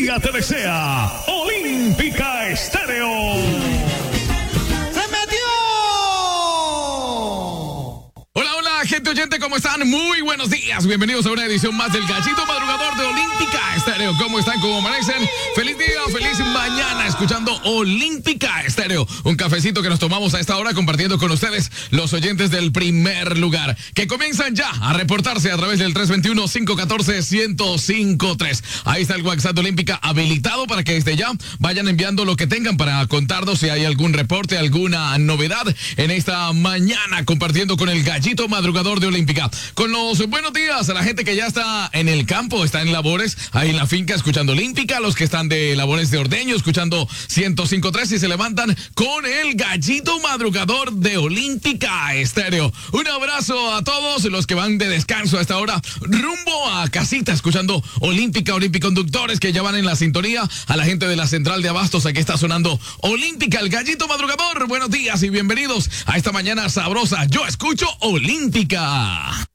día te desea Olímpica Estéreo. Gente oyente, ¿cómo están? Muy buenos días, bienvenidos a una edición más del Gallito Madrugador de Olímpica Estéreo. ¿Cómo están? ¿Cómo amanecen? Feliz día, feliz mañana, escuchando Olímpica Estéreo. Un cafecito que nos tomamos a esta hora compartiendo con ustedes, los oyentes del primer lugar, que comienzan ya a reportarse a través del 321-514-1053. Ahí está el WhatsApp de Olímpica habilitado para que desde ya vayan enviando lo que tengan para contarnos si hay algún reporte, alguna novedad en esta mañana, compartiendo con el Gallito Madrugador de Olímpica. Con los buenos días a la gente que ya está en el campo, está en labores, ahí en la finca escuchando Olímpica, los que están de labores de ordeño escuchando 105.3 y se levantan con el Gallito Madrugador de Olímpica Estéreo. Un abrazo a todos los que van de descanso a esta hora, rumbo a casita escuchando Olímpica, Olimpiconductores que ya van en la sintonía, a la gente de la central de abastos, aquí está sonando Olímpica, el Gallito Madrugador. Buenos días y bienvenidos a esta mañana sabrosa. Yo escucho Olímpica.